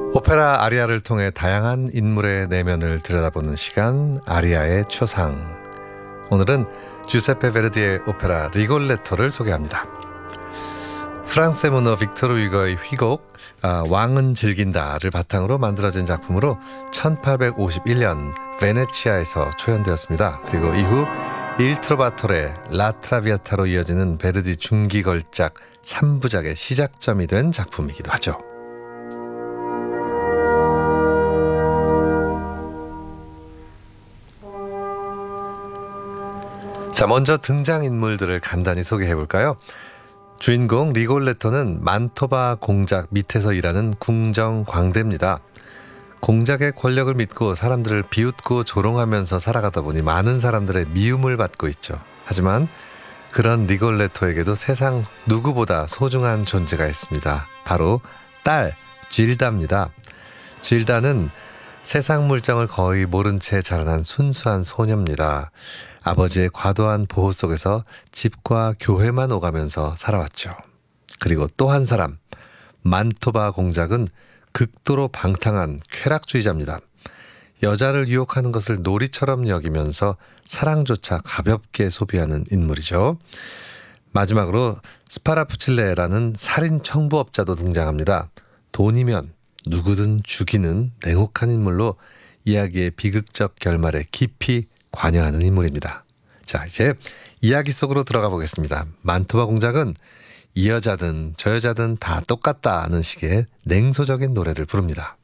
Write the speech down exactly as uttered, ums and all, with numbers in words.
오페라 아리아를 통해 다양한 인물의 내면을 들여다보는 시간, 아리아의 초상. 오늘은 주세페 베르디의 오페라 리골레토를 소개합니다. 프랑스의 문어 빅토르 위거의 휘곡 아, 왕은 즐긴다를 바탕으로 만들어진 작품으로 천팔백오십일 년 베네치아에서 초연되었습니다. 그리고 이후 Il Trovatore, La Traviata로 이어지는 베르디 중기 걸작 삼 부작의 시작점이 된 작품이기도 하죠. 자, 먼저 등장인물들을 간단히 소개해볼까요? 주인공 리골레토는 만토바 공작 밑에서 일하는 궁정 광대입니다. 공작의 권력을 믿고 사람들을 비웃고 조롱하면서 살아가다 보니 많은 사람들의 미움을 받고 있죠. 하지만 그런 리골레토에게도 세상 누구보다 소중한 존재가 있습니다. 바로 딸 질다입니다. 질다는 세상 물정을 거의 모른 채 자라난 순수한 소녀입니다. 아버지의 과도한 보호 속에서 집과 교회만 오가면서 살아왔죠. 그리고 또 한 사람, 만토바 공작은 극도로 방탕한 쾌락주의자입니다. 여자를 유혹하는 것을 놀이처럼 여기면서 사랑조차 가볍게 소비하는 인물이죠. 마지막으로 스파라푸칠레라는 살인 청부업자도 등장합니다. 돈이면 누구든 죽이는 냉혹한 인물로 이야기의 비극적 결말에 깊이 관여하는 인물입니다. 자, 이제 이야기 속으로 들어가 보겠습니다. 만토바 공작은 이 여자든 저 여자든 다 똑같다는 식의 냉소적인 노래를 부릅니다.